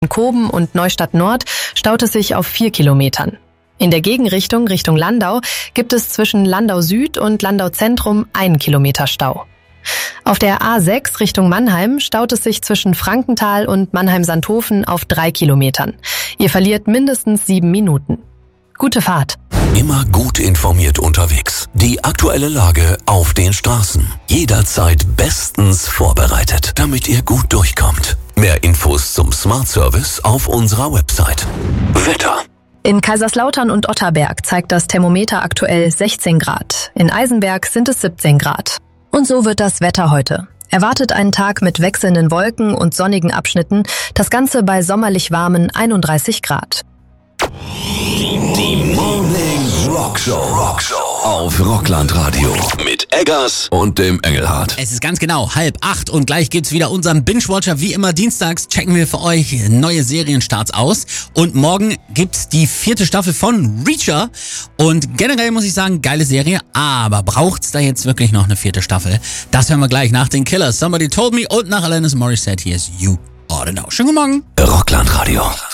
Koben und Neustadt Nord staut es sich auf 4 Kilometern. In der Gegenrichtung Richtung Landau gibt es zwischen Landau Süd und Landau Zentrum 1 Kilometer Stau. Auf der A6 Richtung Mannheim staut es sich zwischen Frankenthal und Mannheim-Sandhofen auf 3 Kilometern. Ihr verliert mindestens 7 Minuten. Gute Fahrt. Immer gut informiert unterwegs. Die aktuelle Lage auf den Straßen. Jederzeit bestens vorbereitet, damit ihr gut durchkommt. Mehr Infos zum Smart Service auf unserer Website. Wetter. In Kaiserslautern und Otterberg zeigt das Thermometer aktuell 16 Grad. In Eisenberg sind es 17 Grad. Und so wird das Wetter heute. Erwartet einen Tag mit wechselnden Wolken und sonnigen Abschnitten. Das Ganze bei sommerlich warmen 31 Grad. Die Morning Rockshow auf Rockland-Radio mit Eggers und dem Engelhardt. Es ist ganz genau 7:30 und gleich gibt's wieder unseren Binge-Watcher. Wie immer dienstags checken wir für euch neue Serienstarts aus. Und morgen gibt's die 4. Staffel von Reacher. Und generell muss ich sagen, geile Serie. Aber braucht's da jetzt wirklich noch eine 4. Staffel? Das hören wir gleich nach den Killers. Somebody Told Me und nach Alanis Morissette. Hier ist You Oughta Know. Schönen guten Morgen. Rockland-Radio.